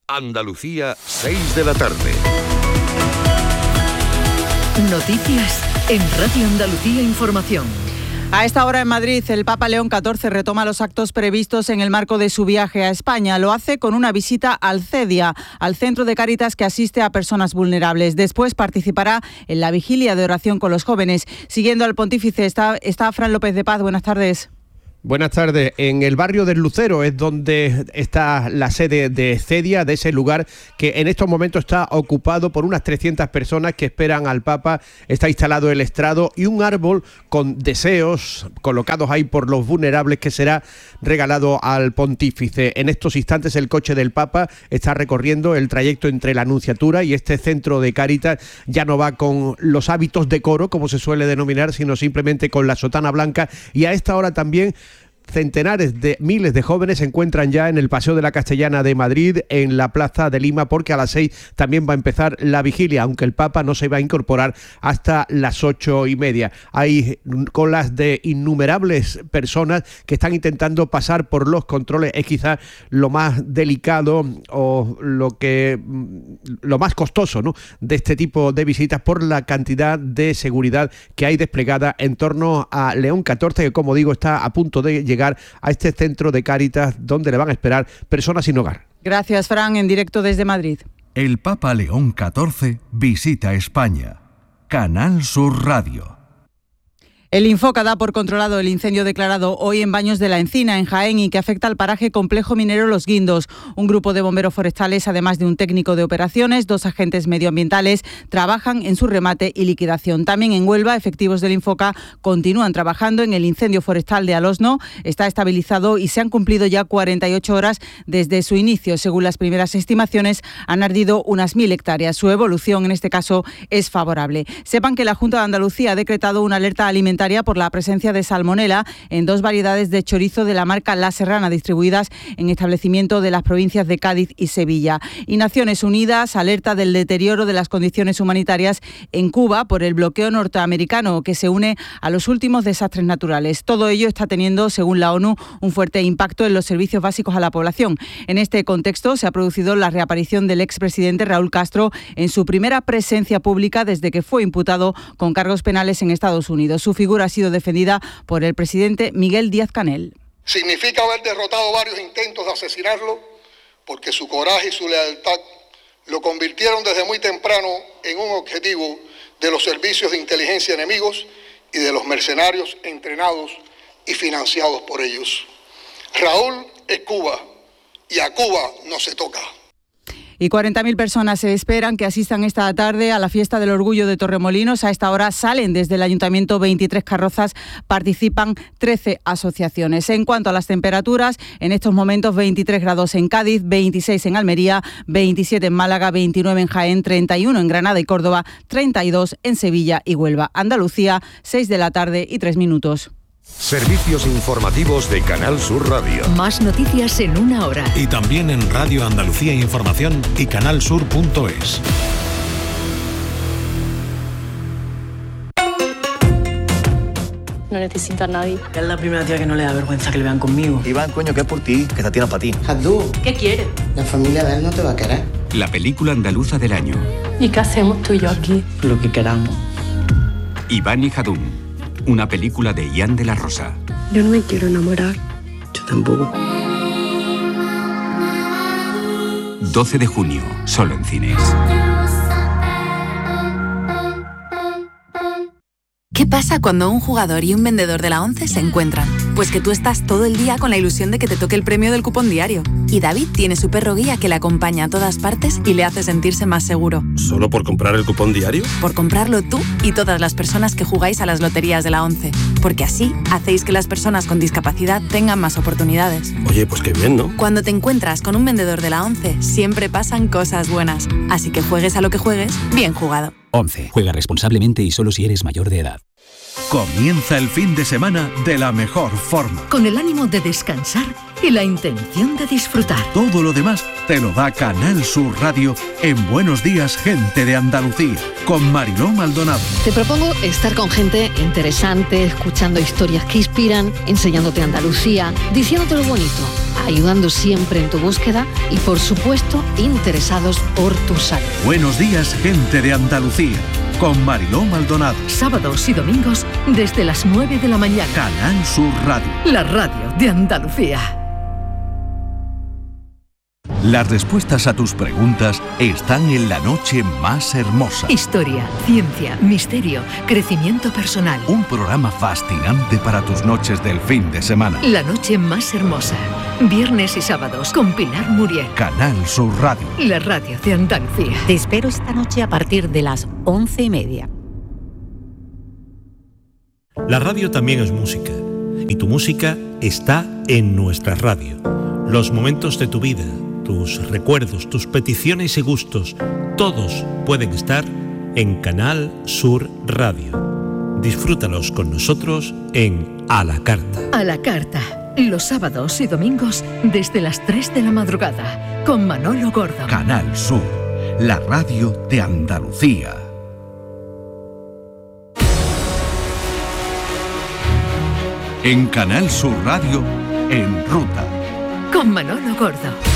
Andalucía, 6 de la tarde. Noticias en Radio Andalucía Información. A esta hora en Madrid, el Papa León XIV retoma los actos previstos en el marco de su viaje a España. Lo hace con una visita al CEDIA, al centro de Cáritas que asiste a personas vulnerables. Después participará en la vigilia de oración con los jóvenes. Siguiendo al pontífice está Fran López de Paz. Buenas tardes. Buenas tardes. En el barrio del Lucero es donde está la sede de CEDIA, de ese lugar que en estos momentos está ocupado por unas 300 personas que esperan al Papa. Está instalado el estrado y un árbol con deseos colocados ahí por los vulnerables que será regalado al pontífice. En estos instantes el coche del Papa está recorriendo el trayecto entre la Nunciatura y este centro de Cáritas. Ya no va con los hábitos de coro, como se suele denominar, sino simplemente con la sotana blanca. Y a esta hora también centenares de miles de jóvenes se encuentran ya en el Paseo de la Castellana de Madrid, en la Plaza de Lima, porque a las 6 también va a empezar la vigilia, aunque el Papa no se va a incorporar hasta las 8:30. Hay colas de innumerables personas que están intentando pasar por los controles. Es quizás lo más delicado o lo más costoso, ¿no?, de este tipo de visitas, por la cantidad de seguridad que hay desplegada en torno a León XIV, que, como digo, está a punto de llegar a este centro de Cáritas donde le van a esperar personas sin hogar. Gracias, Fran, en directo desde Madrid. El Papa León XIV visita España. Canal Sur Radio. El Infoca da por controlado el incendio declarado hoy en Baños de la Encina, en Jaén, y que afecta al paraje Complejo Minero Los Guindos. Un grupo de bomberos forestales, además de un técnico de operaciones, 2 agentes medioambientales, trabajan en su remate y liquidación. También en Huelva, efectivos del Infoca continúan trabajando en el incendio forestal de Alosno. Está estabilizado y se han cumplido ya 48 horas desde su inicio. Según las primeras estimaciones, han ardido unas 1.000 hectáreas. Su evolución, en este caso, es favorable. Sepan que la Junta de Andalucía ha decretado una alerta alimentaria por la presencia de salmonela en 2 variedades de chorizo de la marca La Serrana, distribuidas en establecimientos de las provincias de Cádiz y Sevilla. Y Naciones Unidas alerta del deterioro de las condiciones humanitarias en Cuba por el bloqueo norteamericano, que se une a los últimos desastres naturales. Todo ello está teniendo, según la ONU, un fuerte impacto en los servicios básicos a la población. En este contexto se ha producido la reaparición del expresidente Raúl Castro en su primera presencia pública desde que fue imputado con cargos penales en Estados Unidos. Su figura ha sido defendida por el presidente Miguel Díaz-Canel. Significa haber derrotado varios intentos de asesinarlo, porque su coraje y su lealtad lo convirtieron desde muy temprano en un objetivo de los servicios de inteligencia enemigos y de los mercenarios entrenados y financiados por ellos. Raúl es Cuba y a Cuba no se toca. Y 40.000 personas se esperan que asistan esta tarde a la Fiesta del Orgullo de Torremolinos. A esta hora salen desde el Ayuntamiento 23 carrozas, participan 13 asociaciones. En cuanto a las temperaturas, en estos momentos 23 grados en Cádiz, 26 en Almería, 27 en Málaga, 29 en Jaén, 31 en Granada y Córdoba, 32 en Sevilla y Huelva. Andalucía, 6 de la tarde y 3 minutos. Servicios informativos de Canal Sur Radio. Más noticias en una hora. Y también en Radio Andalucía Información y canalsur.es. No necesito a nadie. Es la primera tía que no le da vergüenza que le vean conmigo. Iván, coño, que es por ti, que esta tira para ti. Abdú, ¿qué quieres? La familia de él no te va a querer. La película andaluza del año. ¿Y qué hacemos tú y yo aquí? Lo que queramos. Iván y Jadún. Una película de Ian de la Rosa. Yo no me quiero enamorar. Yo tampoco. 12 de junio, solo en cines. ¿Qué pasa cuando un jugador y un vendedor de la ONCE se encuentran? Pues que tú estás todo el día con la ilusión de que te toque el premio del cupón diario. Y David tiene su perro guía que le acompaña a todas partes y le hace sentirse más seguro. ¿Solo por comprar el cupón diario? Por comprarlo tú y todas las personas que jugáis a las loterías de la ONCE. Porque así hacéis que las personas con discapacidad tengan más oportunidades. Oye, pues qué bien, ¿no? Cuando te encuentras con un vendedor de la ONCE, siempre pasan cosas buenas. Así que juegues a lo que juegues, bien jugado. ONCE. Juega responsablemente y solo si eres mayor de edad. Comienza el fin de semana de la mejor forma. Con el ánimo de descansar y la intención de disfrutar. Todo lo demás te lo da Canal Sur Radio en Buenos Días, Gente de Andalucía, con Mariló Maldonado. Te propongo estar con gente interesante, escuchando historias que inspiran, enseñándote Andalucía, diciéndote lo bonito. ayudando siempre en tu búsqueda y, por supuesto, interesados por tu salud. Buenos días, gente de Andalucía, con Mariló Maldonado. Sábados y domingos desde las 9 de la mañana. Canal Sur Radio. La radio de Andalucía. Las respuestas a tus preguntas están en La Noche Más Hermosa. Historia, ciencia, misterio, crecimiento personal. Un programa fascinante para tus noches del fin de semana. La Noche Más Hermosa. Viernes y sábados con Pilar Muriel. Canal Sur Radio. La radio de Andalucía. Te espero esta noche a partir de las 11:30. La radio también es música. Y tu música está en nuestra radio. Los momentos de tu vida, tus recuerdos, tus peticiones y gustos, todos pueden estar en Canal Sur Radio. Disfrútalos con nosotros en A la Carta. A la Carta, los sábados y domingos desde las 3 de la madrugada, con Manolo Gordo. Canal Sur, la radio de Andalucía. En Canal Sur Radio, En Ruta. Con Manolo Gordo.